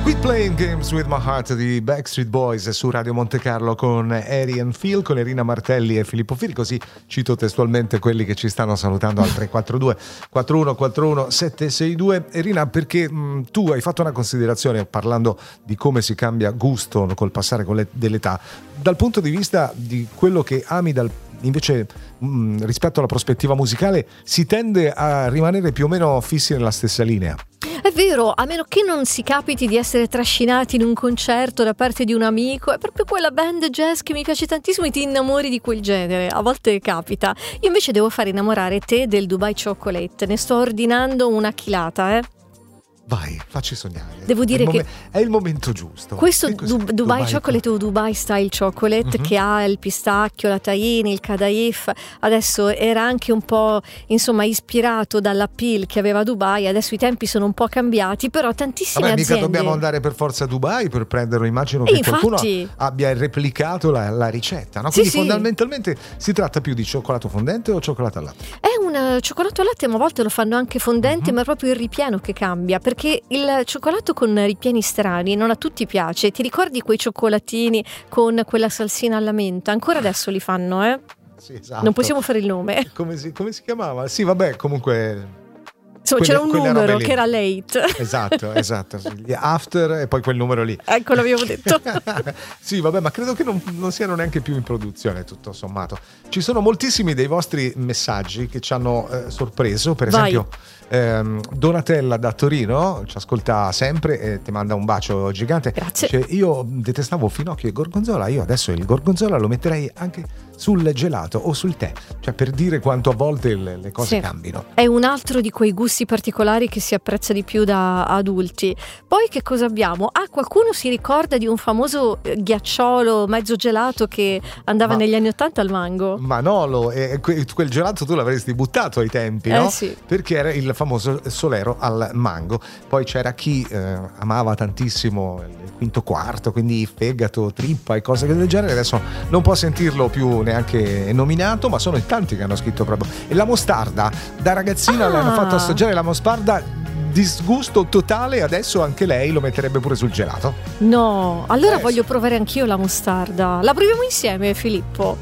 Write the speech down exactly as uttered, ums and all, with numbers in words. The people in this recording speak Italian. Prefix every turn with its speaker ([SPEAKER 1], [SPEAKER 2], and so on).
[SPEAKER 1] Quit Playing Games with My Heart di Backstreet Boys su Radio Monte Carlo con Harry and Phil, con Irina Martelli e Filippo Firi. Così cito testualmente quelli che ci stanno salutando al tre quattro due quattro uno quattro uno sette sei due. Irina, perché mh, tu hai fatto una considerazione parlando di come si cambia gusto col passare con le, dell'età, dal punto di vista di quello che ami dal invece mh, rispetto alla prospettiva musicale si tende a rimanere più o meno fissi nella stessa linea.
[SPEAKER 2] È vero, a meno che non si capiti di essere trascinati in un concerto da parte di un amico, è proprio quella band jazz che mi piace tantissimo e ti innamori di quel genere. A volte capita. Io invece devo fare innamorare te del Dubai Chocolate. Ne sto ordinando una chilata, eh.
[SPEAKER 1] Vai, facci sognare.
[SPEAKER 2] Devo dire
[SPEAKER 1] è
[SPEAKER 2] che
[SPEAKER 1] mom- è il momento giusto.
[SPEAKER 2] Questo du- Dubai, Dubai Chocolate o Dubai Style Chocolate, mm-hmm, che ha il pistacchio, la tahini, il kadaif, adesso era anche un po' insomma ispirato dall'appeal che aveva Dubai. Adesso i tempi sono un po' cambiati, però tantissime
[SPEAKER 1] Vabbè,
[SPEAKER 2] aziende.
[SPEAKER 1] mica dobbiamo andare per forza a Dubai per prenderlo. Immagino
[SPEAKER 2] e
[SPEAKER 1] che
[SPEAKER 2] infatti
[SPEAKER 1] qualcuno abbia replicato la, la ricetta, no? Quindi
[SPEAKER 2] sì,
[SPEAKER 1] fondamentalmente sì, si tratta più di cioccolato fondente o cioccolato al latte?
[SPEAKER 2] È un cioccolato al latte, ma a volte lo fanno anche fondente, mm-hmm, ma è proprio il ripieno che cambia, perché il cioccolato con ripieni strani non a tutti piace. Ti ricordi quei cioccolatini con quella salsina alla menta? Ancora adesso li fanno, eh?
[SPEAKER 1] Sì, esatto.
[SPEAKER 2] Non possiamo fare il nome.
[SPEAKER 1] Come si, come si chiamava? Sì, vabbè, comunque...
[SPEAKER 2] Insomma,
[SPEAKER 1] Quelle,
[SPEAKER 2] c'era un numero che era late.
[SPEAKER 1] Esatto, esatto. Gli after e poi quel numero lì.
[SPEAKER 2] Ecco, l'avevo detto.
[SPEAKER 1] Sì, vabbè, ma credo che non, non siano neanche più in produzione, tutto sommato. Ci sono moltissimi dei vostri messaggi che ci hanno eh, sorpreso. Per
[SPEAKER 2] Vai.
[SPEAKER 1] esempio, ehm, Donatella da Torino ci ascolta sempre e ti manda un bacio gigante.
[SPEAKER 2] Grazie.
[SPEAKER 1] Dice, io detestavo finocchio e gorgonzola, io adesso il gorgonzola lo metterei anche sul gelato o sul tè, cioè per dire quanto a volte le, le cose
[SPEAKER 2] sì,
[SPEAKER 1] cambino.
[SPEAKER 2] È un altro di quei gusti particolari che si apprezza di più da adulti. Poi che cosa abbiamo? Ah, qualcuno si ricorda di un famoso ghiacciolo mezzo gelato che andava ma, negli anni ottanta al mango?
[SPEAKER 1] Manolo, e quel gelato tu l'avresti buttato ai tempi, no?
[SPEAKER 2] Eh sì.
[SPEAKER 1] Perché era il famoso solero al mango. Poi c'era chi eh, amava tantissimo il quinto quarto, quindi fegato, trippa e cose del genere. Adesso non può sentirlo più neanche nominato, ma sono in tanti che hanno scritto proprio. E la mostarda, da ragazzina
[SPEAKER 2] ah.
[SPEAKER 1] le hanno fatto assaggiare la mostarda, disgusto totale, adesso anche lei lo metterebbe pure sul gelato.
[SPEAKER 2] No, allora
[SPEAKER 1] eh,
[SPEAKER 2] voglio
[SPEAKER 1] sì.
[SPEAKER 2] provare anch'io la mostarda. La proviamo insieme, Filippo?